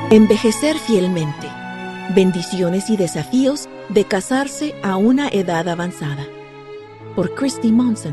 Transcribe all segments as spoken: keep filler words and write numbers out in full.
Envejecer fielmente. Bendiciones y desafíos de casarse a una edad avanzada. Por Christy Monson.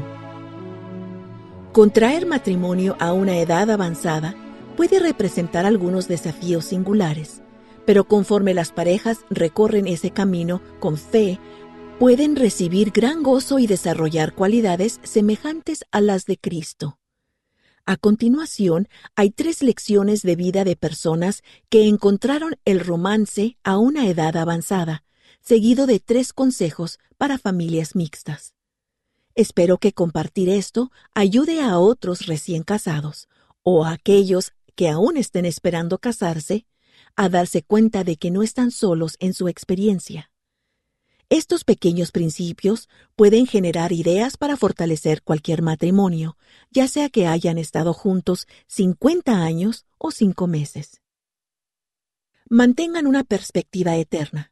Contraer matrimonio a una edad avanzada puede representar algunos desafíos singulares, pero conforme las parejas recorren ese camino con fe, pueden recibir gran gozo y desarrollar cualidades semejantes a las de Cristo. A continuación, hay tres lecciones de vida de personas que encontraron el romance a una edad avanzada, seguido de tres consejos para familias mixtas. Espero que compartir esto ayude a otros recién casados, o a aquellos que aún estén esperando casarse, a darse cuenta de que no están solos en su experiencia. Estos pequeños principios pueden generar ideas para fortalecer cualquier matrimonio, ya sea que hayan estado juntos cincuenta años o cinco meses. Mantengan una perspectiva eterna.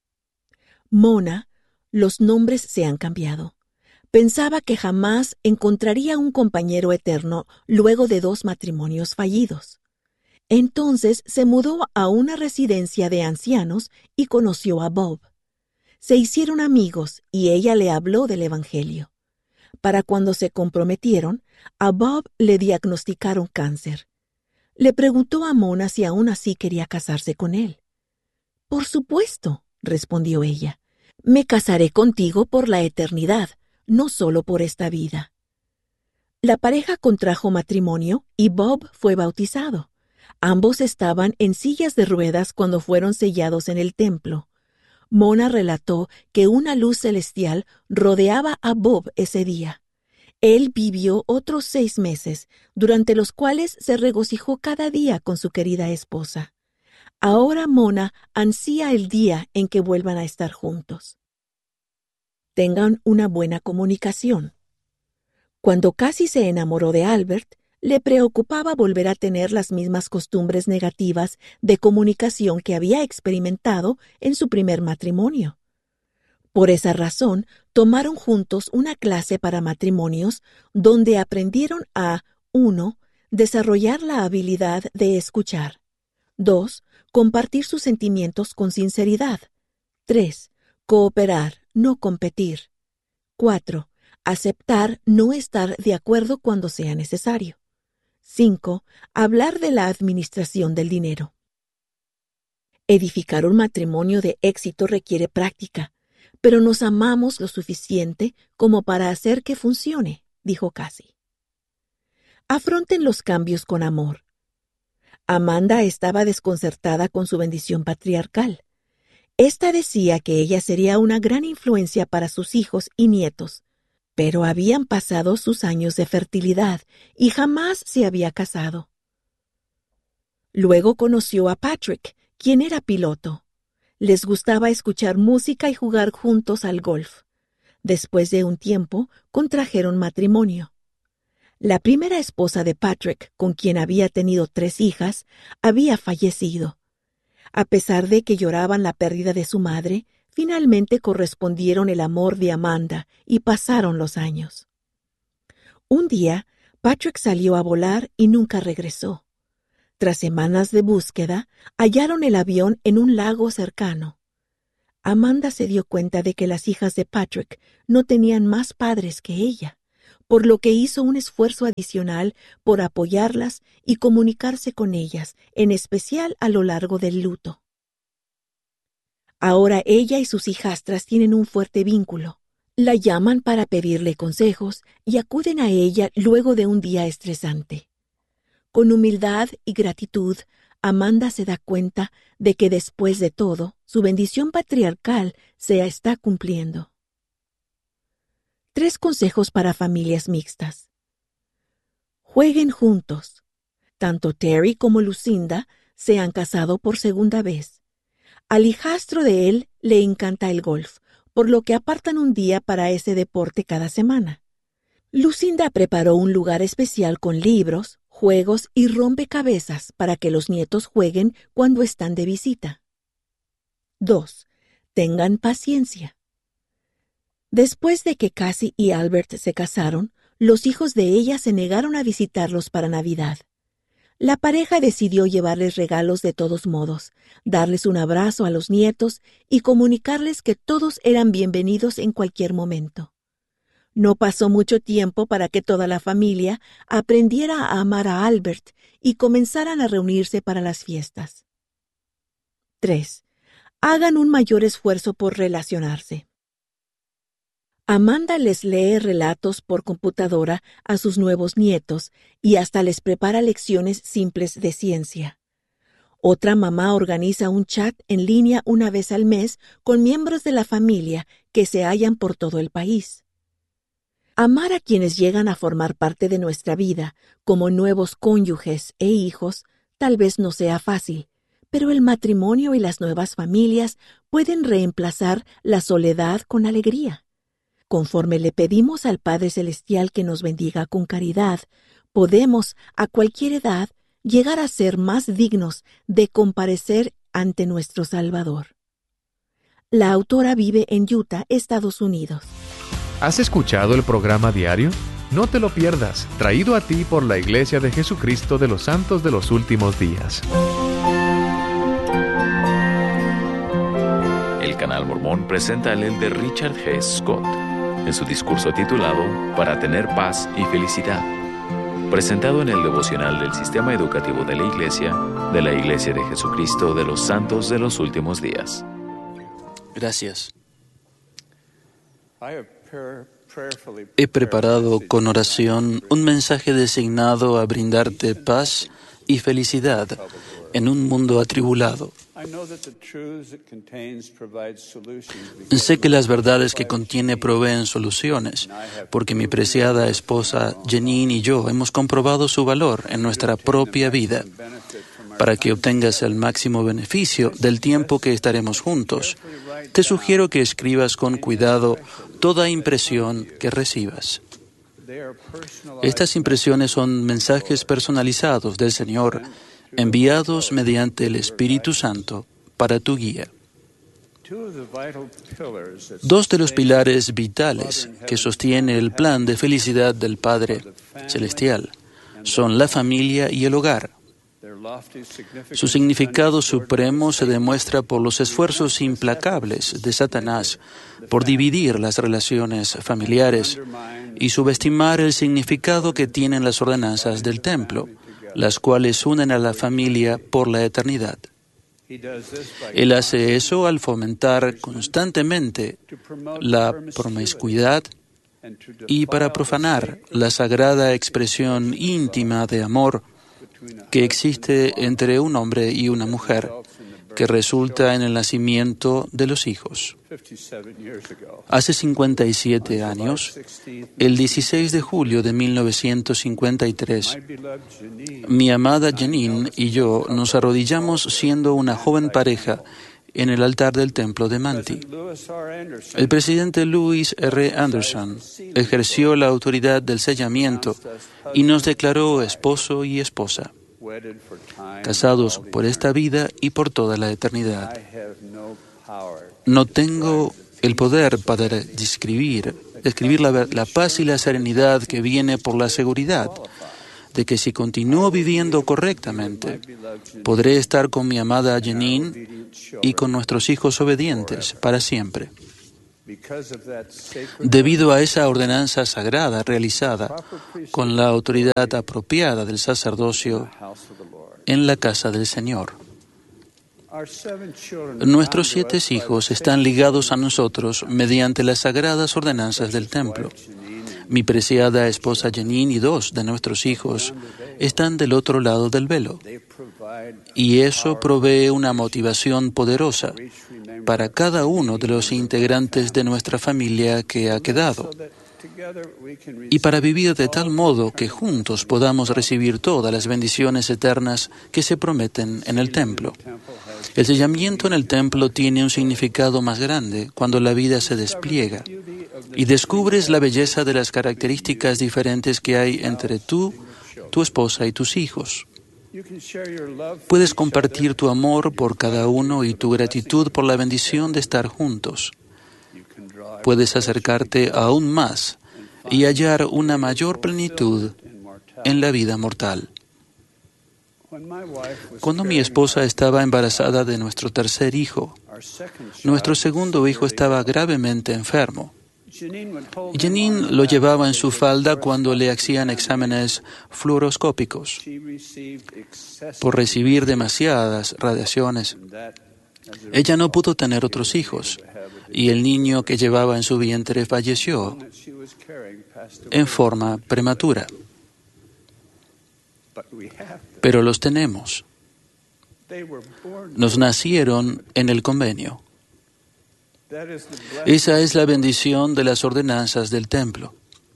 Mona, los nombres se han cambiado. Pensaba que jamás encontraría un compañero eterno luego de dos matrimonios fallidos. Entonces se mudó a una residencia de ancianos y conoció a Bob. Se hicieron amigos y ella le habló del Evangelio. Para cuando se comprometieron, a Bob le diagnosticaron cáncer. Le preguntó a Mona si aún así quería casarse con él. «Por supuesto», respondió ella. «Me casaré contigo por la eternidad, no solo por esta vida». La pareja contrajo matrimonio y Bob fue bautizado. Ambos estaban en sillas de ruedas cuando fueron sellados en el templo. Mona relató que una luz celestial rodeaba a Bob ese día. Él vivió otros seis meses, durante los cuales se regocijó cada día con su querida esposa. Ahora Mona ansía el día en que vuelvan a estar juntos. Tengan una buena comunicación. Cuando Cassie se enamoró de Albert, le preocupaba volver a tener las mismas costumbres negativas de comunicación que había experimentado en su primer matrimonio. Por esa razón, tomaron juntos una clase para matrimonios donde aprendieron a uno Desarrollar la habilidad de escuchar. dos Compartir sus sentimientos con sinceridad. tres Cooperar, no competir. cuatro Aceptar no estar de acuerdo cuando sea necesario. cinco Hablar de la administración del dinero. Edificar un matrimonio de éxito requiere práctica, pero nos amamos lo suficiente como para hacer que funcione, dijo Cassie. Afronten los cambios con amor. Amanda estaba desconcertada con su bendición patriarcal. Esta decía que ella sería una gran influencia para sus hijos y nietos, pero habían pasado sus años de fertilidad y jamás se había casado. Luego conoció a Patrick, quien era piloto. Les gustaba escuchar música y jugar juntos al golf. Después de un tiempo, contrajeron matrimonio. La primera esposa de Patrick, con quien había tenido tres hijas, había fallecido. A pesar de que lloraban la pérdida de su madre, finalmente correspondieron el amor de Amanda y pasaron los años. Un día, Patrick salió a volar y nunca regresó. Tras semanas de búsqueda, hallaron el avión en un lago cercano. Amanda se dio cuenta de que las hijas de Patrick no tenían más padres que ella, por lo que hizo un esfuerzo adicional por apoyarlas y comunicarse con ellas, en especial a lo largo del luto. Ahora ella y sus hijastras tienen un fuerte vínculo. La llaman para pedirle consejos y acuden a ella luego de un día estresante. Con humildad y gratitud, Amanda se da cuenta de que después de todo, su bendición patriarcal se está cumpliendo. Tres consejos para familias mixtas. Jueguen juntos. Tanto Terry como Lucinda se han casado por segunda vez. Al hijastro de él le encanta el golf, por lo que apartan un día para ese deporte cada semana. Lucinda preparó un lugar especial con libros, juegos y rompecabezas para que los nietos jueguen cuando están de visita. dos Tengan paciencia. Después de que Cassie y Albert se casaron, los hijos de ella se negaron a visitarlos para Navidad. La pareja decidió llevarles regalos de todos modos, darles un abrazo a los nietos y comunicarles que todos eran bienvenidos en cualquier momento. No pasó mucho tiempo para que toda la familia aprendiera a amar a Albert y comenzaran a reunirse para las fiestas. tres. Hagan un mayor esfuerzo por relacionarse. Amanda les lee relatos por computadora a sus nuevos nietos y hasta les prepara lecciones simples de ciencia. Otra mamá organiza un chat en línea una vez al mes con miembros de la familia que se hallan por todo el país. Amar a quienes llegan a formar parte de nuestra vida, como nuevos cónyuges e hijos, tal vez no sea fácil, pero el matrimonio y las nuevas familias pueden reemplazar la soledad con alegría. Conforme le pedimos al Padre Celestial que nos bendiga con caridad, podemos, a cualquier edad, llegar a ser más dignos de comparecer ante nuestro Salvador. La autora vive en Utah, Estados Unidos. ¿Has escuchado el programa diario? No te lo pierdas, traído a ti por la Iglesia de Jesucristo de los Santos de los Últimos Días. El Canal Mormón presenta al elder Richard G. Scott en su discurso titulado Para tener paz y felicidad, presentado en el devocional del Sistema Educativo de la Iglesia de la Iglesia de Jesucristo de los Santos de los Últimos Días. Gracias. He preparado con oración un mensaje designado a brindarte paz y felicidad en un mundo atribulado. Sé que las verdades que contiene proveen soluciones, porque mi preciada esposa Janine y yo hemos comprobado su valor en nuestra propia vida. Para que obtengas el máximo beneficio del tiempo que estaremos juntos, te sugiero que escribas con cuidado toda impresión que recibas. Estas impresiones son mensajes personalizados del Señor, enviados mediante el Espíritu Santo para tu guía. Dos de los pilares vitales que sostiene el plan de felicidad del Padre Celestial son la familia y el hogar. Su significado supremo se demuestra por los esfuerzos implacables de Satanás por dividir las relaciones familiares y subestimar el significado que tienen las ordenanzas del templo, las cuales unen a la familia por la eternidad. Él hace eso al fomentar constantemente la promiscuidad y para profanar la sagrada expresión íntima de amor que existe entre un hombre y una mujer, que resulta en el nacimiento de los hijos. Hace cincuenta y siete años, el dieciséis de julio de mil novecientos cincuenta y tres, mi amada Janine y yo nos arrodillamos siendo una joven pareja en el altar del templo de Manti. El presidente Louis R. Anderson ejerció la autoridad del sellamiento y nos declaró esposo y esposa, casados por esta vida y por toda la eternidad. No tengo el poder para describir, describir la, la paz y la serenidad que viene por la seguridad de que si continúo viviendo correctamente, podré estar con mi amada Janine y con nuestros hijos obedientes para siempre. Debido a esa ordenanza sagrada realizada con la autoridad apropiada del sacerdocio en la casa del Señor. Nuestros siete hijos están ligados a nosotros mediante las sagradas ordenanzas del templo. Mi preciada esposa Janine y dos de nuestros hijos están del otro lado del velo. Y eso provee una motivación poderosa para cada uno de los integrantes de nuestra familia que ha quedado, y para vivir de tal modo que juntos podamos recibir todas las bendiciones eternas que se prometen en el templo. El sellamiento en el templo tiene un significado más grande cuando la vida se despliega y descubres la belleza de las características diferentes que hay entre tú, tu esposa y tus hijos. Puedes compartir tu amor por cada uno y tu gratitud por la bendición de estar juntos. Puedes acercarte aún más y hallar una mayor plenitud en la vida mortal. Cuando mi esposa estaba embarazada de nuestro tercer hijo, nuestro segundo hijo estaba gravemente enfermo. Janine lo llevaba en su falda cuando le hacían exámenes fluoroscópicos por recibir demasiadas radiaciones. Ella no pudo tener otros hijos y el niño que llevaba en su vientre falleció en forma prematura. Pero los tenemos. Nos nacieron en el convenio. Esa es la bendición de las ordenanzas del templo.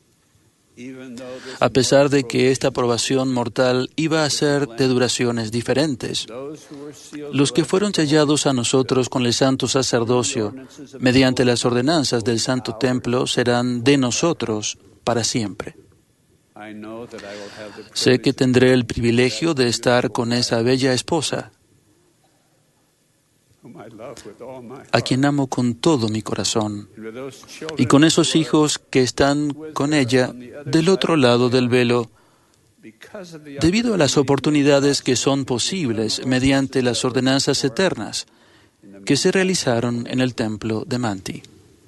A pesar de que esta aprobación mortal iba a ser de duraciones diferentes, los que fueron sellados a nosotros con el santo sacerdocio mediante las ordenanzas del santo templo serán de nosotros para siempre. Sé que tendré el privilegio de estar con esa bella esposa, a quien amo con todo mi corazón, y con esos hijos que están con ella del otro lado del velo, debido a las oportunidades que son posibles mediante las ordenanzas eternas que se realizaron en el templo de Manti.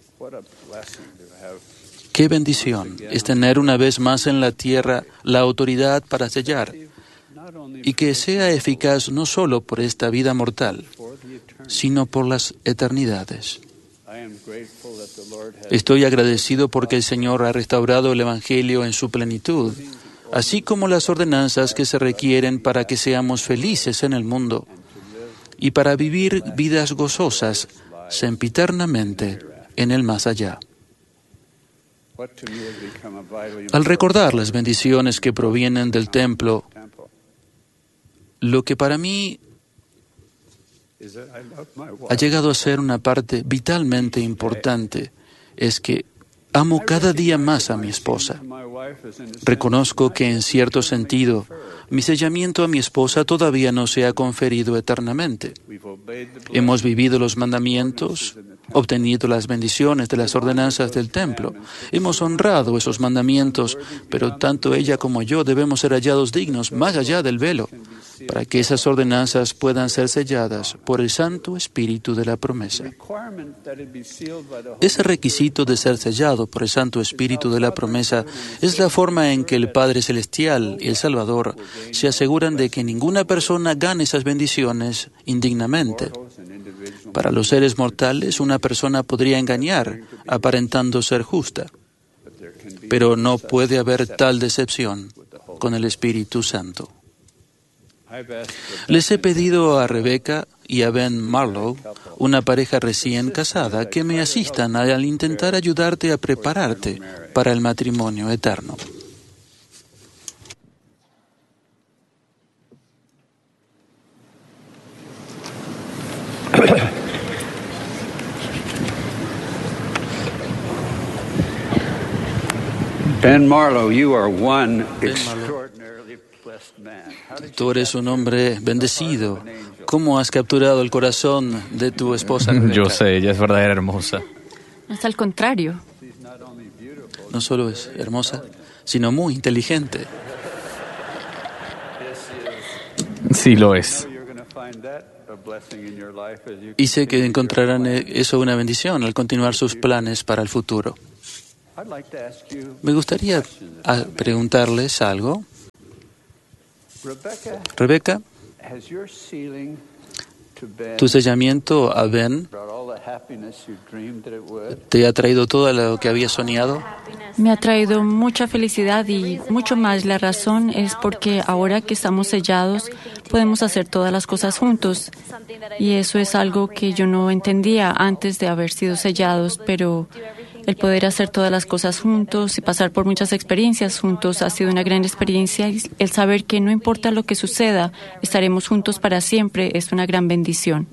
Qué bendición es tener una vez más en la tierra la autoridad para sellar, y que sea eficaz no solo por esta vida mortal, sino por las eternidades. Estoy agradecido porque el Señor ha restaurado el Evangelio en su plenitud, así como las ordenanzas que se requieren para que seamos felices en el mundo y para vivir vidas gozosas sempiternamente en el más allá. Al recordar las bendiciones que provienen del templo, lo que para mí ha llegado a ser una parte vitalmente importante es que amo cada día más a mi esposa. Reconozco que en cierto sentido mi sellamiento a mi esposa todavía no se ha conferido eternamente. Hemos vivido los mandamientos, obtenido las bendiciones de las ordenanzas del templo. Hemos honrado esos mandamientos, pero tanto ella como yo debemos ser hallados dignos más allá del velo, para que esas ordenanzas puedan ser selladas por el Santo Espíritu de la promesa. Ese requisito de ser sellado por el Santo Espíritu de la promesa es la forma en que el Padre Celestial y el Salvador se aseguran de que ninguna persona gane esas bendiciones indignamente. Para los seres mortales, una persona podría engañar aparentando ser justa, pero no puede haber tal decepción con el Espíritu Santo. Les he pedido a Rebecca y a Ben Marlowe, una pareja recién casada, que me asistan al intentar ayudarte a prepararte para el matrimonio eterno. Ben Marlowe, you are one extraordinarily blessed man. Tú eres un hombre bendecido. ¿Cómo has capturado el corazón de tu esposa, Rebecca? Yo sé, ella es verdadera hermosa. Es al contrario. No solo es hermosa, sino muy inteligente. Sí lo es. Y sé que encontrarán eso una bendición al continuar sus planes para el futuro. Me gustaría preguntarles algo. Rebecca, ¿tu sellamiento a Ben te ha traído todo lo que habías soñado? Me ha traído mucha felicidad y mucho más. La razón es porque ahora que estamos sellados podemos hacer todas las cosas juntos. Y eso es algo que yo no entendía antes de haber sido sellados, pero el poder hacer todas las cosas juntos y pasar por muchas experiencias juntos ha sido una gran experiencia. El saber que no importa lo que suceda, estaremos juntos para siempre es una gran bendición.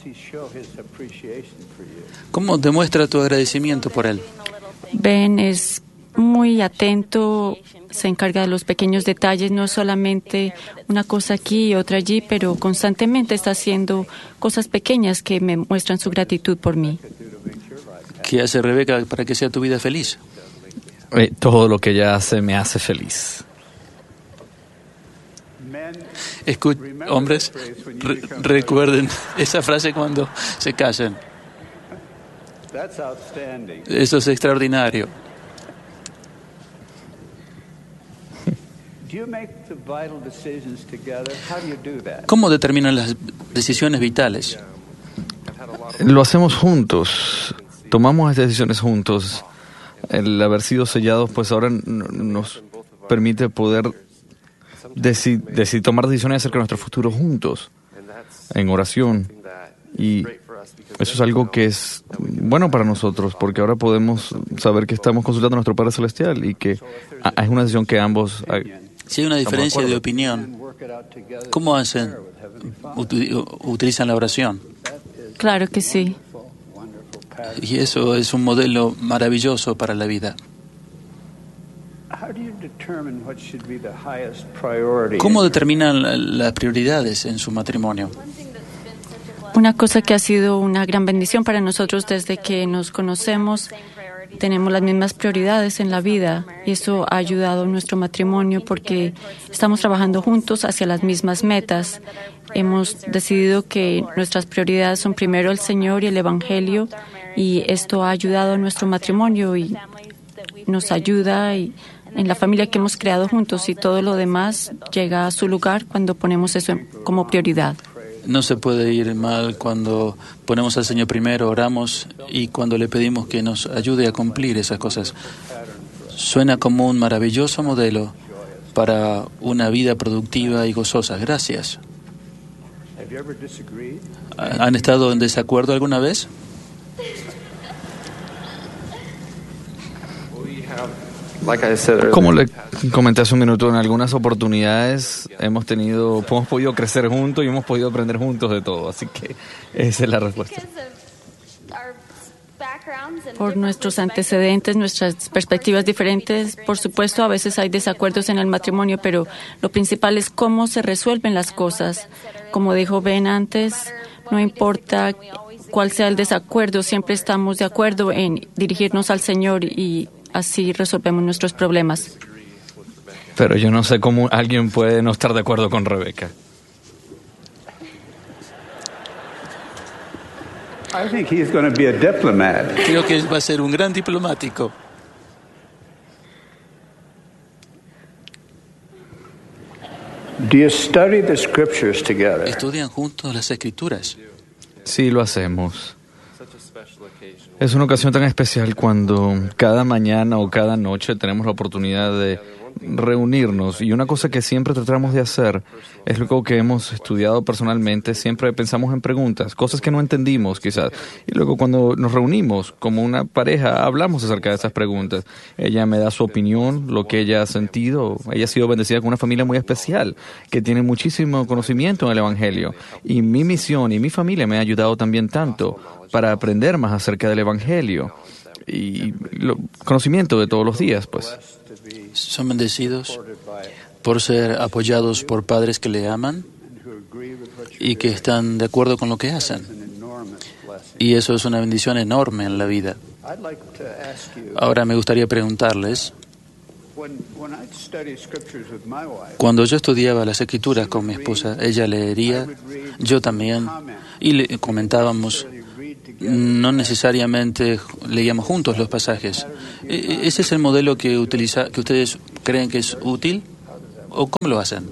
¿Cómo demuestra tu agradecimiento por él? Ben es muy atento, se encarga de los pequeños detalles, no solamente una cosa aquí y otra allí, pero constantemente está haciendo cosas pequeñas que me muestran su gratitud por mí. ¿Qué hace Rebecca para que sea tu vida feliz? Eh, todo lo que ella hace me hace feliz. Escu hombres, re recuerden esa frase cuando se casen. Eso es extraordinario. ¿Cómo determinan las decisiones vitales? Lo hacemos juntos. Tomamos estas decisiones juntos. El haber sido sellados, pues ahora nos permite poder deci deci tomar decisiones acerca de nuestro futuro juntos, en oración. Y eso es algo que es bueno para nosotros, porque ahora podemos saber que estamos consultando a nuestro Padre Celestial y que es una decisión que ambos... Si hay una diferencia de, de opinión, ¿cómo hacen? ¿Utilizan la oración? Claro que sí. Y eso es un modelo maravilloso para la vida. ¿Cómo determinan las prioridades en su matrimonio? Una cosa que ha sido una gran bendición para nosotros desde que nos conocemos, tenemos las mismas prioridades en la vida y eso ha ayudado a nuestro matrimonio porque estamos trabajando juntos hacia las mismas metas. Hemos decidido que nuestras prioridades son primero el Señor y el Evangelio y esto ha ayudado a nuestro matrimonio y nos ayuda y en la familia que hemos creado juntos y todo lo demás llega a su lugar cuando ponemos eso como prioridad. No se puede ir mal cuando ponemos al Señor primero, oramos y cuando le pedimos que nos ayude a cumplir esas cosas. Suena como un maravilloso modelo para una vida productiva y gozosa. Gracias. ¿Han estado en desacuerdo alguna vez? Como le comenté hace un minuto, en algunas oportunidades hemos tenido, hemos podido crecer juntos y hemos podido aprender juntos de todo, así que esa es la respuesta. Por nuestros antecedentes, nuestras perspectivas diferentes, por supuesto, a veces hay desacuerdos en el matrimonio, pero lo principal es cómo se resuelven las cosas. Como dijo Ben antes, no importa cuál sea el desacuerdo, siempre estamos de acuerdo en dirigirnos al Señor y así resolvemos nuestros problemas. Pero yo no sé cómo alguien puede no estar de acuerdo con Rebeca. I think he's going to be a diplomat. Creo que va a ser un gran diplomático. Do you study the scriptures together? ¿Estudian juntos las Escrituras? Sí, lo hacemos. Es una ocasión tan especial cuando cada mañana o cada noche tenemos la oportunidad de reunirnos y una cosa que siempre tratamos de hacer es algo que hemos estudiado personalmente, siempre pensamos en preguntas, cosas que no entendimos quizás, y luego cuando nos reunimos como una pareja hablamos acerca de esas preguntas. Ella me da su opinión, lo que ella ha sentido. Ella ha sido bendecida con una familia muy especial que tiene muchísimo conocimiento en el Evangelio y mi misión y mi familia me ha ayudado también tanto para aprender más acerca del Evangelio y lo, conocimiento de todos los días, pues. Son bendecidos por ser apoyados por padres que le aman y que están de acuerdo con lo que hacen. Y eso es una bendición enorme en la vida. Ahora me gustaría preguntarles, cuando yo estudiaba las Escrituras con mi esposa, ella leería, yo también, y le comentábamos. No necesariamente leíamos juntos los pasajes. ¿Ese es el modelo que utiliza, que ustedes creen que es útil? ¿O cómo lo hacen?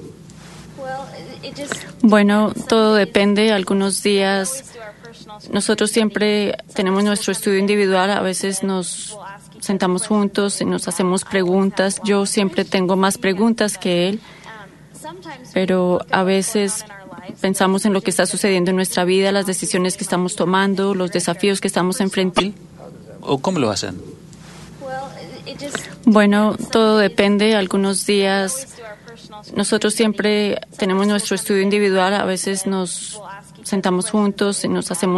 Bueno, todo depende. Algunos días nosotros siempre tenemos nuestro estudio individual. A veces nos sentamos juntos y nos hacemos preguntas. Yo siempre tengo más preguntas que él, pero a veces pensamos en lo que está sucediendo en nuestra vida, las decisiones que estamos tomando, los desafíos que estamos enfrentando. ¿O cómo lo hacen? Bueno, todo depende. Algunos días nosotros siempre tenemos nuestro estudio individual. A veces nos sentamos juntos y nos hacemos